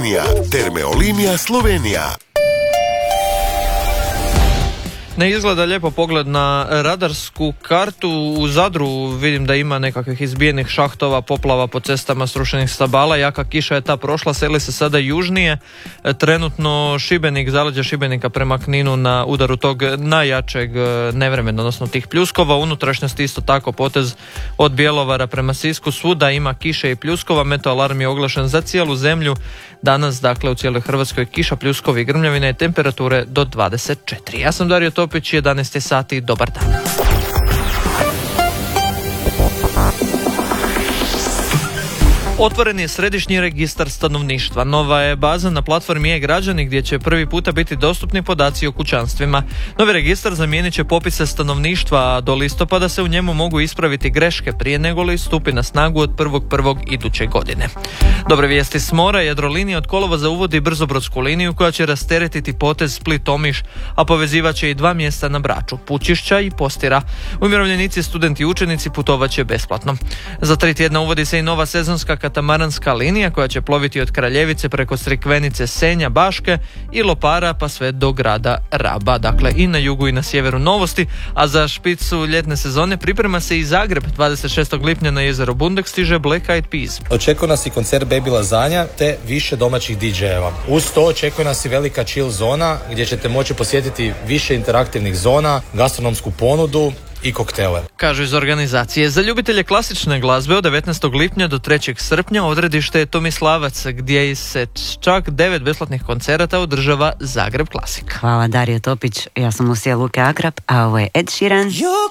linija, Termeolinija Slovenija. Ne izgleda lijepo pogled na radarsku kartu. U Zadru vidim da ima nekakvih izbijenih šahtova, poplava po cestama, srušenih stabala. Jaka kiša je ta prošla, seli se sada južnije. Trenutno Šibenik, zaleđe Šibenika prema Kninu na udaru tog najjačeg nevremena, odnosno tih pljuskova. Unutrašnjosti isto tako potez od Bjelovara prema Sisku. Svuda ima kiše i pljuskova. Meteoalarm je oglašen za cijelu zemlju. Danas, dakle, u cijeloj Hrvatskoj kiša, pljuskovi i grmljavine i temperature do 24. Ja sam Dario Topić, 11 sati, dobar dan. Otvoren je središnji registar stanovništva. Nova je baza na platformi e-građani gdje će prvi puta biti dostupni podaci o kućanstvima. Novi registar zamijenit će popise stanovništva, a do listopada se u njemu mogu ispraviti greške prije nego li stupi na snagu od 1.1. iduće godine. Dobre vijesti s mora, Jadrolinija od kolovoza uvodi brzobrodsku liniju koja će rasteretiti potez Split-Omiš, a povezivat će i 2 mjesta na Braču, Pučišća i Postira. Umirovljenici, studenti i učenici putovat će besplatno. Za 3 tjedna uvodi se i nova sezonska katamaranska linija koja će ploviti od Kraljevice preko Crikvenice, Senja, Baške i Lopara pa sve do grada Raba. Dakle, i na jugu i na sjeveru novosti, a za špicu ljetne sezone priprema se i Zagreb. 26. lipnja na jezero Bundek stiže Black Eyed Peas. Očekuje nas i koncert Baby Lazanja te više domaćih DJ-eva. Uz to očekuje nas i velika chill zona gdje ćete moći posjetiti više interaktivnih zona, gastronomsku ponudu i koktele. Kažu iz organizacije. Za ljubitelje klasične glazbe od 19. lipnja do 3. srpnja odredište je Tomislavac gdje se čak 9 besplatnih koncerata održava Zagreb Klasik. Hvala Dario Topić, ja sam Lucija Luke Akrap, a ovo je Ed Sheeran.